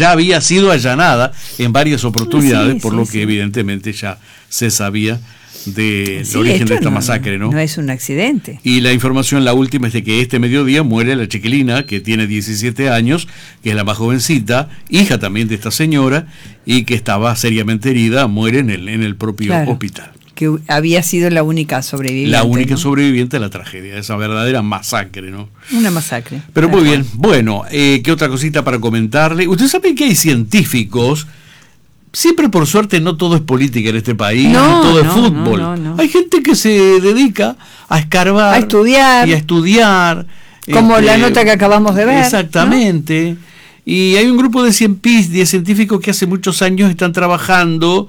ya había sido allanada en varias oportunidades, por lo que sí. evidentemente ya se sabía del Sí, origen esto de esta masacre, ¿no? No es un accidente. Y la información, la última, es de que este mediodía muere la chiquilina, que tiene 17 años, que es la más jovencita, hija también de esta señora, y que estaba seriamente herida, muere en el propio hospital. Que había sido la única sobreviviente. La única ¿no? sobreviviente de la tragedia, esa verdadera masacre, ¿no? Una masacre. Pero muy bien. Bueno, ¿qué otra cosita para comentarle? Usted sabe que hay científicos. Siempre, por suerte, no todo es política en este país, no todo es fútbol. No. Hay gente que se dedica a escarbar, a estudiar. Y a estudiar. Como la nota que acabamos de ver. Exactamente. ¿No? Y hay un grupo de científicos que hace muchos años están trabajando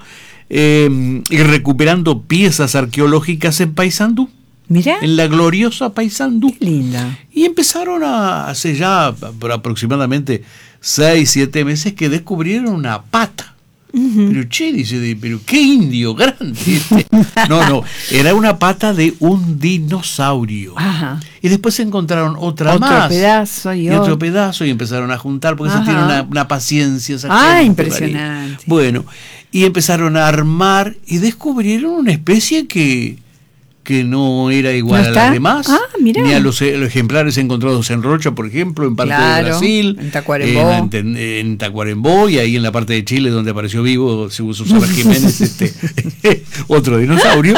y recuperando piezas arqueológicas en Paysandú. Mirá. En la gloriosa Paysandú. Qué linda. Y empezaron hace ya por aproximadamente 6-7 meses que descubrieron una pata. Pero che, dice, pero qué indio grande. No, era una pata de un dinosaurio. Ajá. Y después se encontraron otro más. Pedazo y otro pedazo y empezaron a juntar, porque eso tiene una paciencia. Impresionante. Bueno, y empezaron a armar y descubrieron una especie que no era igual a las demás, ni a los ejemplares encontrados en Rocha, por ejemplo, en parte de Brasil, en Tacuarembó. En Tacuarembó, y ahí en la parte de Chile donde apareció vivo, según Susana Jiménez, otro dinosaurio.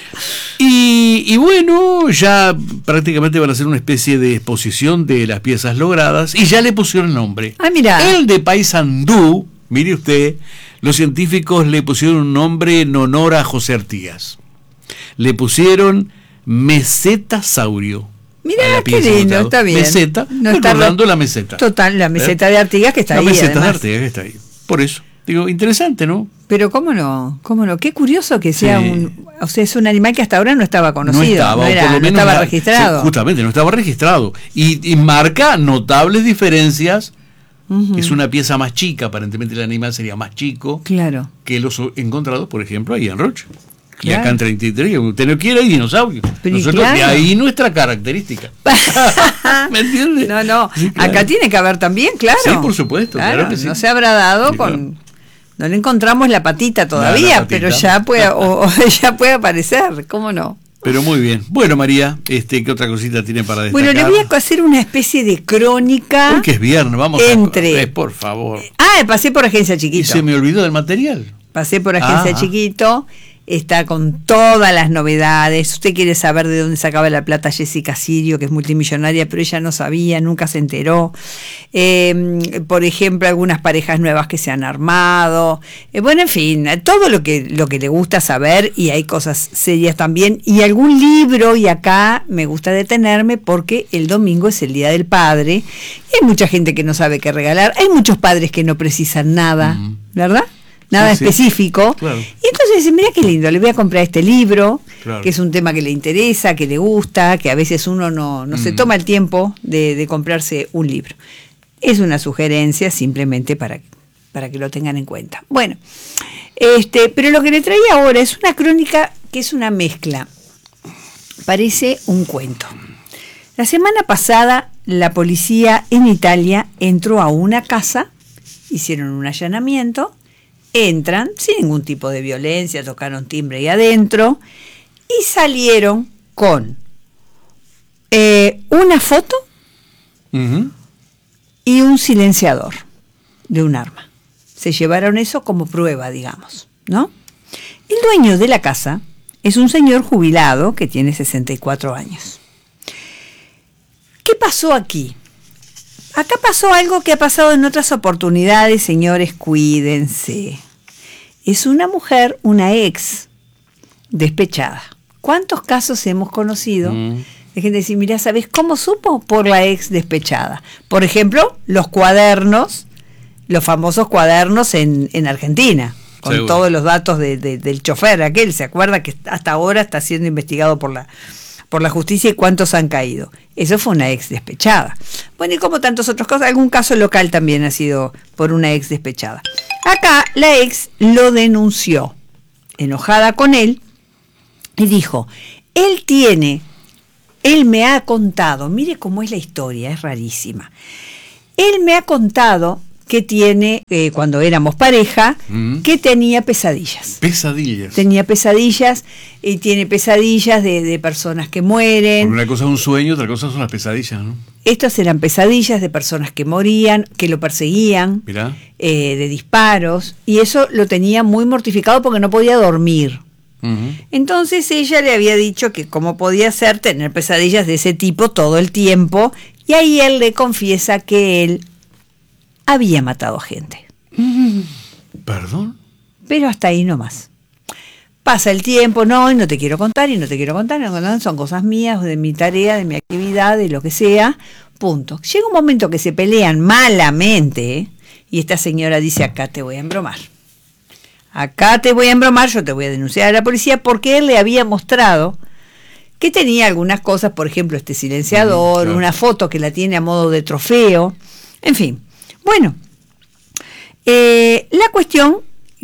Y bueno, ya prácticamente van a hacer una especie de exposición de las piezas logradas, y ya le pusieron nombre. El de Paysandú, mire usted, los científicos le pusieron un nombre en honor a José Artigas. Le pusieron mesetasaurio. Mirá, qué lindo, está bien. Meseta, recordando la meseta. Total, la meseta de Artigas que está ahí. La meseta de Artigas que está ahí. Por eso. Digo, interesante, ¿no? Pero cómo no, qué curioso que sea o sea, es un animal que hasta ahora no estaba conocido. Por lo menos no estaba registrado. Justamente, no estaba registrado. Y marca notables diferencias. Es una pieza más chica, aparentemente el animal sería más chico. Claro. Que los encontrados, por ejemplo, ahí en Rocha. Y acá en 33, usted no quiere, hay dinosaurios. Nosotros, de ahí nuestra característica. ¿Me entiende? No, sí, claro. Acá tiene que haber también, claro. Sí, por supuesto, claro que sí. No se habrá dado con... No le encontramos la patita todavía, patita. Pero ya puede, ya puede aparecer, ¿cómo no? Pero muy bien. Bueno, María, ¿qué otra cosita tiene para destacar? Bueno, le voy a hacer una especie de crónica. Porque es viernes, vamos a... por favor. Pasé por Agencia Chiquito. Y se me olvidó del material. Pasé por Agencia Chiquito. Está con todas las novedades. Usted quiere saber de dónde sacaba la plata Jessica Sirio, que es multimillonaria, pero ella no sabía, nunca se enteró. Por ejemplo, algunas parejas nuevas que se han armado. Bueno, en fin, todo lo que le gusta saber, y hay cosas serias también, y algún libro, y acá me gusta detenerme porque el domingo es el Día del Padre, y hay mucha gente que no sabe qué regalar, hay muchos padres que no precisan nada, ¿verdad? Nada específico. Claro. Y entonces dice, mira qué lindo, le voy a comprar este libro, que es un tema que le interesa, que le gusta, que a veces uno no se toma el tiempo de comprarse un libro. Es una sugerencia simplemente para que lo tengan en cuenta. Bueno, pero lo que le traía ahora es una crónica que es una mezcla. Parece un cuento. La semana pasada la policía en Italia entró a una casa, hicieron un allanamiento. Entran sin ningún tipo de violencia, tocaron timbre ahí adentro y salieron con una foto y un silenciador de un arma. Se llevaron eso como prueba, digamos, ¿no? El dueño de la casa es un señor jubilado que tiene 64 años. ¿Qué pasó aquí? Acá pasó algo que ha pasado en otras oportunidades, señores, cuídense. Es una mujer, una ex, despechada. ¿Cuántos casos hemos conocido de gente decir, mira, ¿sabes cómo supo? Por la ex despechada. Por ejemplo, los cuadernos, los famosos cuadernos en Argentina, con seguro. Todos los datos del chofer aquel, ¿se acuerda? Que hasta ahora está siendo investigado por la justicia, y cuántos han caído. Eso fue una ex despechada. Bueno, y como tantos otros casos, algún caso local también ha sido por una ex despechada. Acá la ex lo denunció, enojada con él, y dijo, él me ha contado, mire cómo es la historia, es rarísima. Él me ha contado que tiene, cuando éramos pareja, que tenía pesadillas. Pesadillas. Tenía pesadillas y tiene pesadillas de personas que mueren. Una cosa es un sueño, otra cosa son las pesadillas, ¿no? Estas eran pesadillas de personas que morían, que lo perseguían, Mirá. De disparos, y eso lo tenía muy mortificado porque no podía dormir. Entonces ella le había dicho que cómo podía ser tener pesadillas de ese tipo todo el tiempo, y ahí él le confiesa que él había matado gente. ¿Perdón? Pero hasta ahí nomás. Pasa el tiempo, no, y no te quiero contar, y no te quiero contar, son cosas mías, de mi tarea, de mi actividad, de lo que sea, punto. Llega un momento que se pelean malamente, y esta señora dice, acá te voy a embromar. Acá te voy a embromar, yo te voy a denunciar a la policía, porque él le había mostrado que tenía algunas cosas, por ejemplo, este silenciador, claro. Una foto que la tiene a modo de trofeo, en fin. Bueno, la cuestión,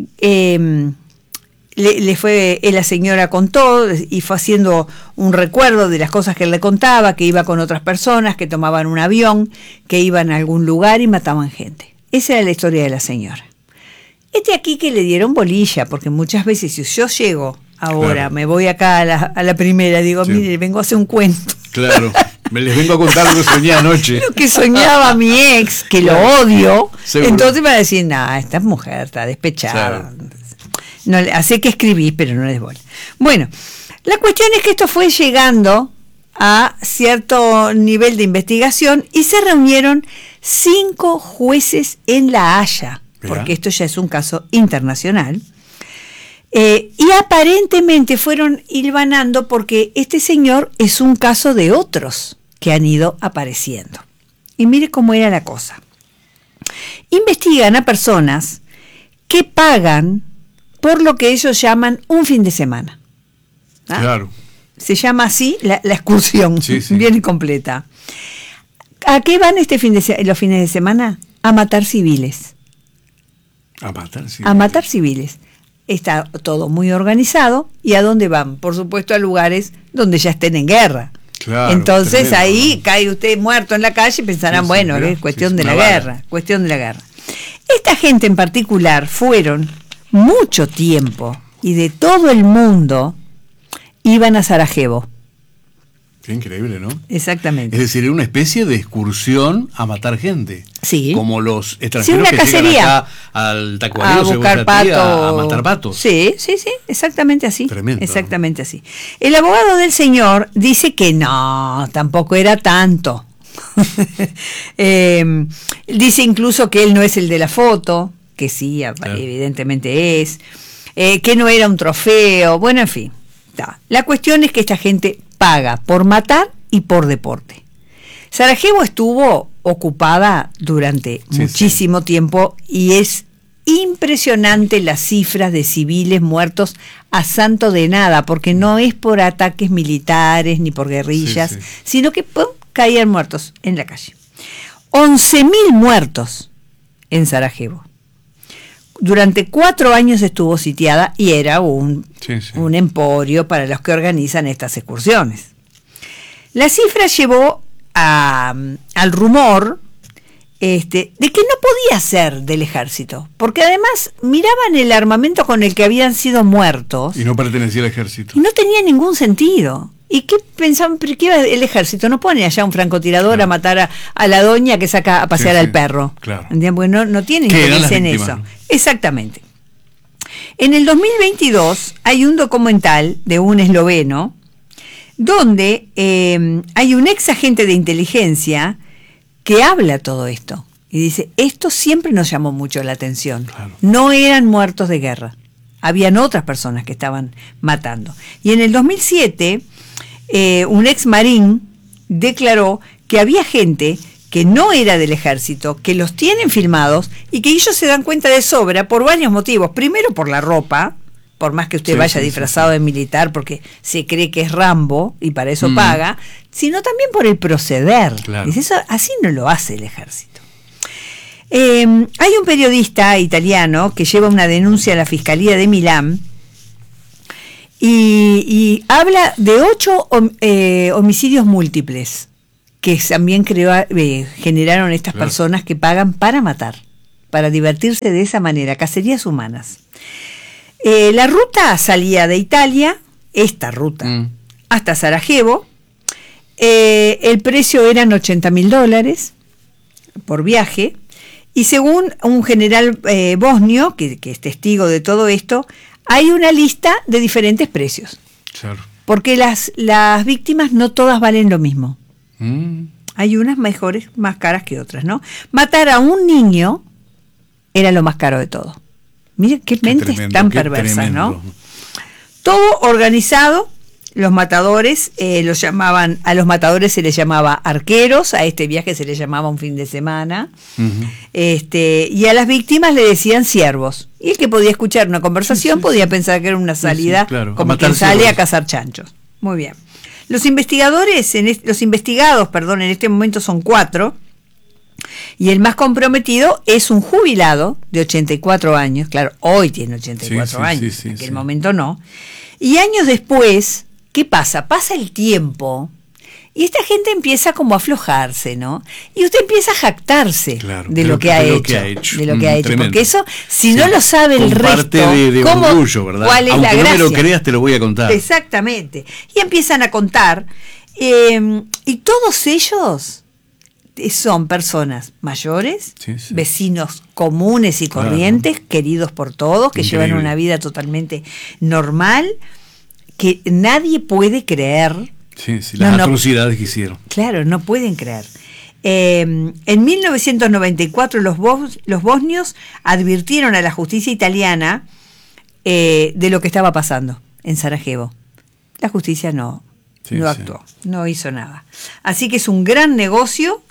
la señora contó y fue haciendo un recuerdo de las cosas que él le contaba, que iba con otras personas, que tomaban un avión, que iban a algún lugar y mataban gente. Esa era la historia de la señora. Aquí que le dieron bolilla, porque muchas veces si yo llego ahora, claro, me voy acá a la primera, digo, sí, mire, vengo a hacer un cuento. Claro, les vengo a contar lo que soñé anoche. Lo que soñaba mi ex, que lo odio. Seguro. Entonces me va a decir, esta mujer está despechada. Claro. No, sé que escribí, pero no les voy. Bueno, la cuestión es que esto fue llegando a cierto nivel de investigación y se reunieron 5 jueces en La Haya, porque esto ya es un caso internacional. Y aparentemente fueron hilvanando porque este señor es un caso de otros que han ido apareciendo. Y mire cómo era la cosa. Investigan a personas que pagan por lo que ellos llaman un fin de semana. ¿Ah? Claro. Se llama así la excursión, sí, sí, bien completa. ¿A qué van los fines de semana? A matar civiles. A matar civiles. A matar civiles. Está todo muy organizado. ¿Y a dónde van? Por supuesto a lugares donde ya estén en guerra. Claro, entonces tremendo, ahí ¿no? Cae usted muerto en la calle y pensarán, sí, bueno, mirá, es cuestión sí, de la bala. guerra, cuestión de la guerra. Esta gente en particular fueron mucho tiempo y de todo el mundo iban a Sarajevo. Qué increíble, ¿no? Exactamente. Es decir, era una especie de excursión a matar gente. Sí. Como los extranjeros una que cacería. llegan acá al Tacuarembó, A buscar pato. A matar patos. Sí, exactamente así. Tremendo. Exactamente así. El abogado del señor dice que no, tampoco era tanto. Dice incluso que él no es el de la foto, que sí, claro, evidentemente es, que no era un trofeo, bueno, en fin. La cuestión es que esta gente paga por matar y por deporte. Sarajevo estuvo ocupada durante muchísimo tiempo y es impresionante las cifras de civiles muertos a santo de nada, porque no es por ataques militares ni por guerrillas, sino que caían muertos en la calle. 11.000 muertos en Sarajevo. Durante 4 años estuvo sitiada y era un emporio para los que organizan estas excursiones. La cifra llevó al rumor de que no podía ser del ejército, porque además miraban el armamento con el que habían sido muertos. Y no pertenecía al ejército. Y no tenía ningún sentido. ¿Y qué pensaban? ¿Pero qué iba el ejército? No pone allá un francotirador a matar a la doña que saca a pasear al perro. Claro. Porque no tiene interés en eso. ¿No? Exactamente. En el 2022 hay un documental de un esloveno donde hay un ex agente de inteligencia que habla todo esto. Y dice, esto siempre nos llamó mucho la atención. Claro. No eran muertos de guerra. Habían otras personas que estaban matando. Y en el 2007... un ex marín declaró que había gente que no era del ejército, que los tienen filmados y que ellos se dan cuenta de sobra por varios motivos. Primero por la ropa, por más que usted vaya disfrazado de militar porque se cree que es Rambo y para eso paga, sino también por el proceder. Claro. Dice, eso así no lo hace el ejército. Hay un periodista italiano que lleva una denuncia a la Fiscalía de Milán y habla de 8 homicidios múltiples que también generaron estas personas que pagan para matar. para divertirse de esa manera, cacerías humanas. La ruta salía de Italia, esta ruta, hasta Sarajevo. El precio eran $80.000 por viaje, y según un general bosnio, que es testigo de todo esto, hay una lista de diferentes precios. Claro. Porque las víctimas no todas valen lo mismo. Hay unas mejores, más caras que otras, ¿no? Matar a un niño era lo más caro de todo. Miren qué mentes tan perversas, ¿no? Todo organizado. Los matadores a los matadores se les llamaba arqueros, a este viaje se les llamaba un fin de semana, y a las víctimas le decían siervos. Y el que podía escuchar una conversación podía pensar que era una salida, como quien sale a cazar chanchos. Muy bien. Los investigados, en este momento son 4, y el más comprometido es un jubilado de 84 años, claro, hoy tiene 84 años, en aquel momento no. Y años después, ¿qué pasa? Pasa el tiempo y esta gente empieza como a aflojarse, ¿no? Y usted empieza a jactarse de lo que ha hecho. Porque eso, si no lo sabe el resto, de orgullo, ¿verdad? ¿Cuál es la gracia? Aunque no me lo creas, te lo voy a contar. Exactamente. Y empiezan a contar, y todos ellos son personas mayores, vecinos comunes y corrientes, queridos por todos, que llevan una vida totalmente normal, que nadie puede creer. Las atrocidades que hicieron. Claro, no pueden creer. En 1994 los bosnios advirtieron a la justicia italiana de lo que estaba pasando en Sarajevo. La justicia no actuó, no hizo nada. Así que es un gran negocio,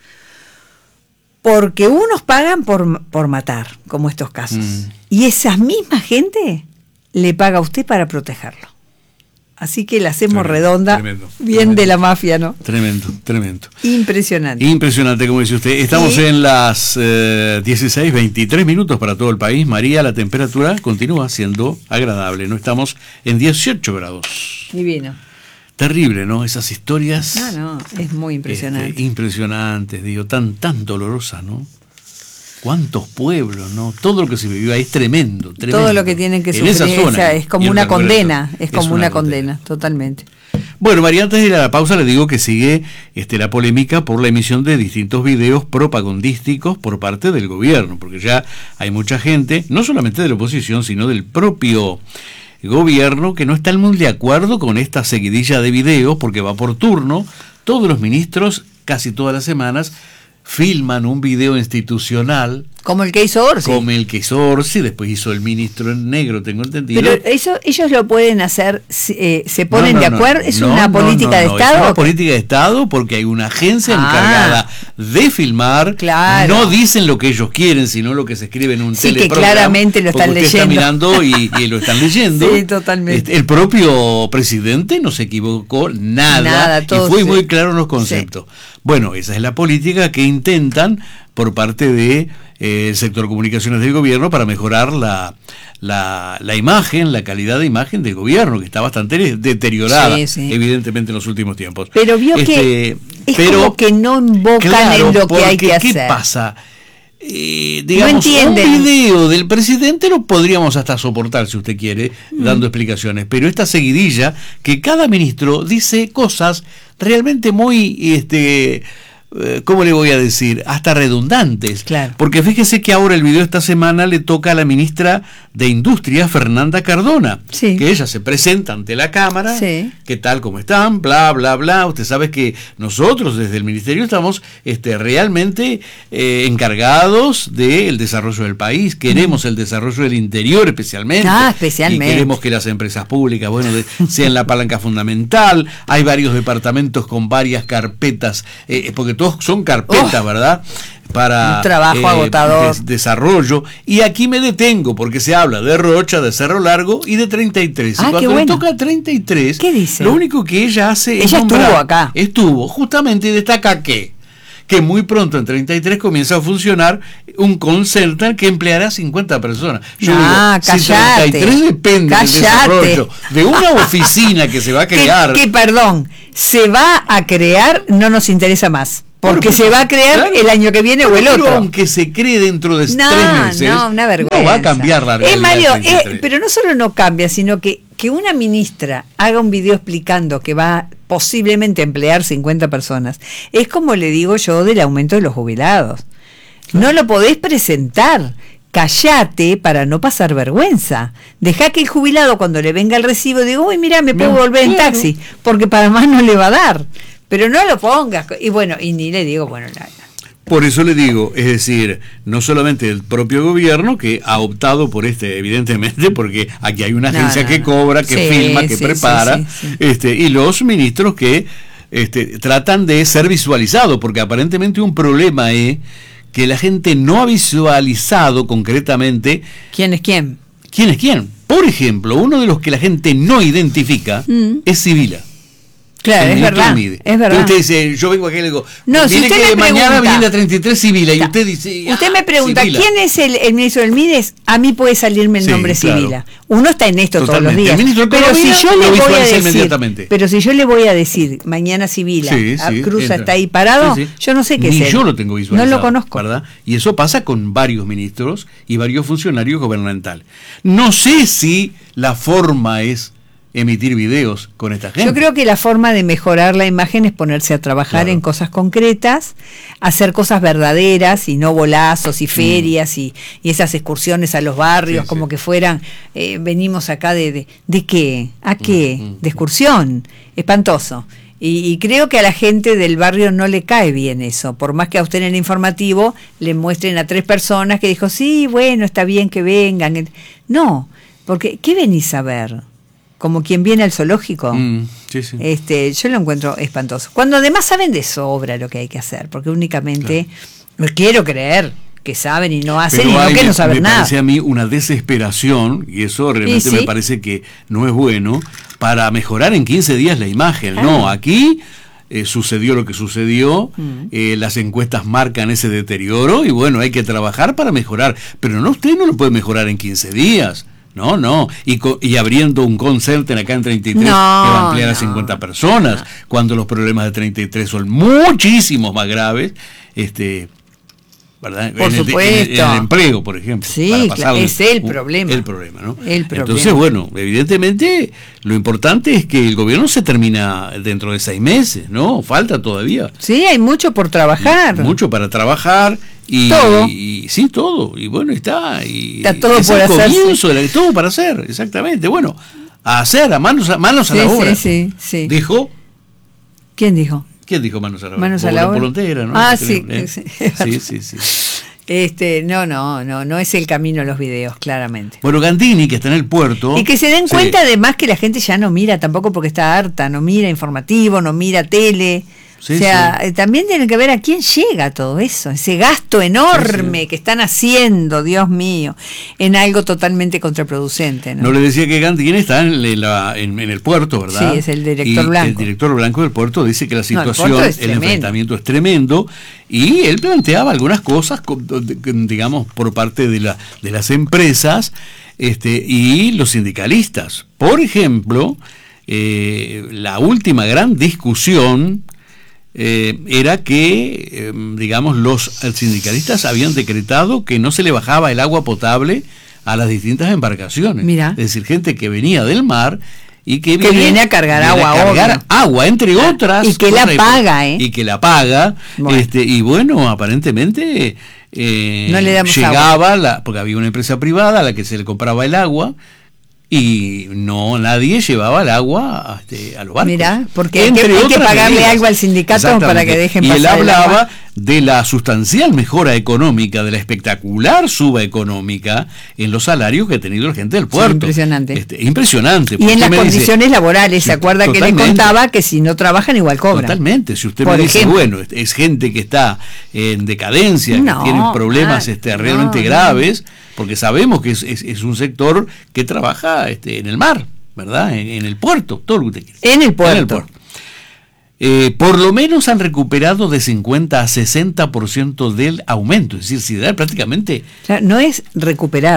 porque unos pagan por matar, como estos casos. Y esa misma gente le paga a usted para protegerlo. Así que la hacemos redonda, tremendo. De la mafia, ¿no? Tremendo. Impresionante, como dice usted. Estamos en las 16:23 minutos para todo el país. María, la temperatura continúa siendo agradable. No estamos en 18 grados. Divino. Terrible, ¿no? Esas historias. Es muy impresionante. Impresionantes, digo, tan dolorosas, ¿no? ¿Cuántos pueblos, no? Todo lo que se vivió ahí es tremendo. Todo lo que tienen que sufrir es como una condena, condena, totalmente. Bueno, María, antes de ir a la pausa le digo que sigue la polémica por la emisión de distintos videos propagandísticos por parte del gobierno, porque ya hay mucha gente, no solamente de la oposición, sino del propio gobierno, que no está muy de acuerdo con esta seguidilla de videos, porque va por turno. Todos los ministros, casi todas las semanas, filman un video institucional. Como el que hizo Orsi. Después hizo el ministro en negro, tengo entendido. Pero eso ellos lo pueden hacer, se ponen de acuerdo, ¿es una política de Estado? Es una política de Estado, porque hay una agencia encargada de filmar. Claro. No dicen lo que ellos quieren, sino lo que se escribe en un teleprograma. Que claramente lo están leyendo. Usted está mirando y lo están leyendo. Sí, totalmente. El propio presidente no se equivocó nada y fue muy claro en los conceptos. Sí. Bueno, esa es la política que intentan por parte de el sector comunicaciones del gobierno para mejorar la imagen, la calidad de imagen del gobierno, que está bastante deteriorada, evidentemente, en los últimos tiempos. Pero vio que como que no invocan en lo que hay que hacer. ¿Qué pasa? Digamos, un video del presidente lo podríamos hasta soportar, si usted quiere, dando explicaciones, pero esta seguidilla, que cada ministro dice cosas realmente muy, ¿cómo le voy a decir? Hasta redundantes. Claro. Porque fíjese que ahora el video esta semana le toca a la ministra de Industria, Fernanda Cardona, que ella se presenta ante la Cámara, ¿qué tal, cómo están? Bla, bla, bla. Usted sabe que nosotros desde el Ministerio estamos realmente encargados del desarrollo del país, queremos el desarrollo del interior especialmente. Especialmente. Y queremos que las empresas públicas, sean la palanca fundamental. Hay varios departamentos con varias carpetas, porque todos son carpetas, ¿verdad? Para un trabajo agotador. Desarrollo. Y aquí me detengo, porque se habla de Rocha, de Cerro Largo y de 33. Y cuando le toca 33, ¿qué dice? Lo único que ella hace es nombrar. Estuvo, justamente, y destaca que muy pronto en 33 comienza a funcionar un call center que empleará 50 personas. Yo digo, cállate, si 33 depende del desarrollo de una oficina que se va a crear. Que, perdón, se va a crear, no nos interesa más. Porque se va a crear el año que viene o el otro. Aunque se cree dentro de 3 meses. No, una vergüenza. No va a cambiar la realidad. Mario, pero no solo no cambia, sino que una ministra haga un video explicando que va posiblemente a emplear 50 personas, es como le digo yo del aumento de los jubilados. No lo podés presentar. Callate para no pasar vergüenza. Dejá que el jubilado, cuando le venga el recibo, diga, uy, mira, me puedo volver en taxi, porque para más no le va a dar. Pero no lo pongas. Y bueno, y ni le digo, bueno, nada. Por eso le digo, es decir, no solamente el propio gobierno que ha optado por evidentemente, porque aquí hay una agencia que cobra, que filma, que prepara, y los ministros que tratan de ser visualizados, porque aparentemente un problema es que la gente no ha visualizado concretamente quién es quién. ¿Quién es quién? Por ejemplo, uno de los que la gente no identifica es Sibila. Claro, es verdad. Es verdad. Usted dice, yo vengo aquí y le digo, no, viene si que me mañana pregunta, viene la 33 Sibila, y usted dice... Usted me pregunta, Sibila, ¿quién es el ministro del MIDES? A mí puede salirme el nombre Sibila. Claro. Uno está en esto todos los días. Pero si yo le voy a decir, si yo le voy a decir, mañana Sibila, cruza, está ahí parado, yo no sé qué es él. Yo lo tengo visualizado. No lo conozco. ¿Verdad? Y eso pasa con varios ministros y varios funcionarios gubernamentales. No sé si la forma es emitir videos con esta gente. Yo creo que la forma de mejorar la imagen es ponerse a trabajar en cosas concretas, hacer cosas verdaderas y no bolazos y ferias y esas excursiones a los barrios como que fueran, venimos acá ¿de qué? ¿A qué? De excursión. Espantoso. Y creo que a la gente del barrio no le cae bien eso, por más que a usted en el informativo le muestren a 3 personas que dijo, sí, bueno, está bien que vengan. No, porque ¿qué venís a ver? Como quien viene al zoológico. Yo lo encuentro espantoso. Cuando además saben de sobra lo que hay que hacer, porque únicamente quiero creer que saben y no hacen, pero y no que no saben nada. Me parece a mí una desesperación, y eso realmente me parece que no es bueno, para mejorar en 15 días la imagen. No, aquí sucedió lo que sucedió, las encuestas marcan ese deterioro, y bueno, hay que trabajar para mejorar. Pero no, usted no lo puede mejorar en 15 días. No, y abriendo un call center acá en 33 que va a emplear a 50 personas, cuando los problemas de 33 son muchísimos más graves, ¿verdad? Por supuesto. En el empleo, por ejemplo. Sí, es el problema. El problema, ¿no? Entonces, bueno, evidentemente, lo importante es que el gobierno se termina dentro de 6 meses, ¿no? Falta todavía. Sí, hay mucho por trabajar. Mucho para trabajar. Todo. Todo. Y bueno, está todo por hacer. Todo para hacer, exactamente. Bueno, a hacer, a manos a la obra. Sí. ¿Dijo? ¿Quién dijo? ¿Quién dijo manos a la obra? Manos a la obra. Polontera, ¿no? Sí. No es el camino los videos, claramente. Bueno, Gandini, que está en el puerto. Y que se den cuenta además que la gente ya no mira tampoco porque está harta, no mira informativo, no mira tele. También tienen que ver a quién llega todo eso, ese gasto enorme que están haciendo, Dios mío, en algo totalmente contraproducente. No le decía que Gandini está en el puerto, ¿verdad? Sí, es el director blanco. El director blanco del puerto dice que la situación, el enfrentamiento es tremendo, y él planteaba algunas cosas, digamos, por parte de las empresas y los sindicalistas. Por ejemplo, la última gran discusión era que, digamos, los sindicalistas habían decretado que no se le bajaba el agua potable a las distintas embarcaciones. Mira. Es decir, gente que venía del mar y que viene a cargar agua, entre otras. Y que la paga, Y que la paga. Bueno. Y bueno, aparentemente no le damos llegaba, porque había una empresa privada a la que se le compraba el agua, y nadie llevaba el agua a los barcos. Mirá, porque hay que pagarle algo al sindicato para que dejen pasar. Y él hablaba de la sustancial mejora económica, de la espectacular suba económica en los salarios que ha tenido la gente del puerto. Impresionante. Impresionante. Y en las condiciones laborales, ¿se acuerda que le contaba que si no trabajan igual cobran? Totalmente. Si usted me dice, bueno, es gente que está en decadencia, que tiene problemas realmente graves, porque sabemos que es un sector que trabaja en el mar, ¿verdad? En el puerto, todo lo que usted quiere. En el puerto. Por lo menos han recuperado de 50 a 60% del aumento, es decir, si da prácticamente... No es recuperado,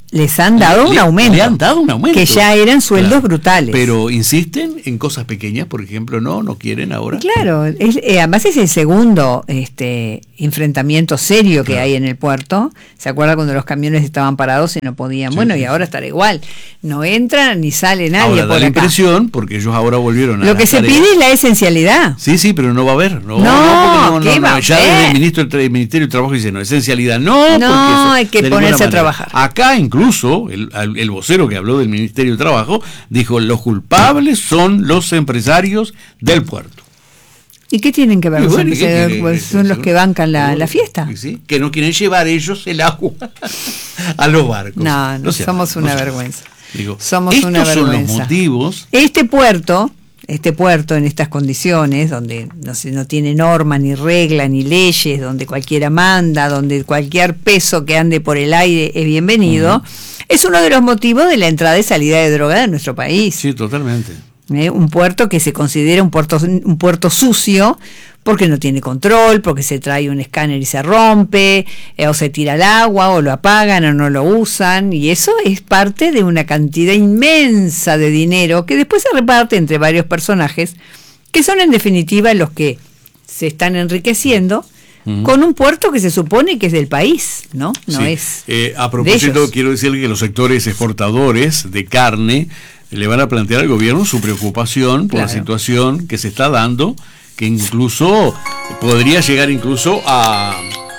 les han dado un aumento. Le han dado un aumento. Que ya eran sueldos brutales. Pero insisten en cosas pequeñas, por ejemplo, no quieren ahora. Claro, además es el segundo enfrentamiento serio que hay en el puerto. ¿Se acuerda cuando los camiones estaban parados y no podían? Bueno, y ahora estará igual. No entra ni sale nadie ahora por da la acá. impresión, porque ellos ahora volvieron a Lo que se pide es la esencialidad. Sí, pero no va a haber. No, ¿qué va a ya haber? desde el Ministerio del Trabajo dice, no, esencialidad no, porque hay que de ponerse ninguna a trabajar. Acá incluso, el vocero que habló del Ministerio del Trabajo, dijo, los culpables son los empresarios del puerto. ¿Y qué tienen que ver los empresarios? Pues son los que bancan la fiesta. ¿Sí? Que no quieren llevar ellos el agua a los barcos. No, somos una vergüenza. Digo, somos una vergüenza. Estos son los motivos. Este puerto en estas condiciones, donde no tiene norma, ni regla, ni leyes, donde cualquiera manda, donde cualquier peso que ande por el aire es bienvenido, es uno de los motivos de la entrada y salida de droga en nuestro país. Sí, totalmente. Un puerto que se considera un puerto sucio porque no tiene control, porque se trae un escáner y se rompe, o se tira al agua, o lo apagan o no lo usan, y eso es parte de una cantidad inmensa de dinero que después se reparte entre varios personajes, que son en definitiva los que se están enriqueciendo con un puerto que se supone que es del país, ¿no? No es a propósito, quiero decirle que los sectores exportadores de carne le van a plantear al gobierno su preocupación por la situación que se está dando, que incluso podría llegar incluso a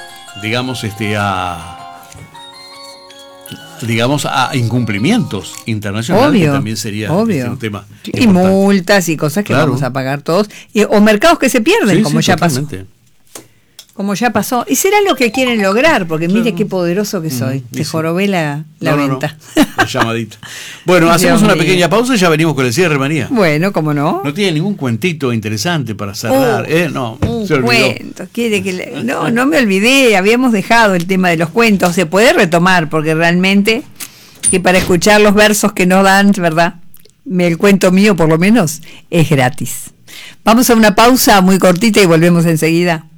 a incumplimientos internacionales, obvio, que también sería un tema y multas y cosas que vamos a pagar todos, o mercados que se pierden, como ya totalmente pasó. Como ya pasó. Y será lo que quieren lograr, porque mire qué poderoso que soy. Te jorobé la venta. La llamadita. Bueno, hacemos una pequeña pausa y ya venimos con el cierre, María. Bueno, ¿cómo no? No tiene ningún cuentito interesante para cerrar. No, se olvidó. Cuento. No me olvidé, habíamos dejado el tema de los cuentos. Se puede retomar, porque realmente que para escuchar los versos que nos dan, ¿verdad? El cuento mío, por lo menos, es gratis. Vamos a una pausa muy cortita y volvemos enseguida.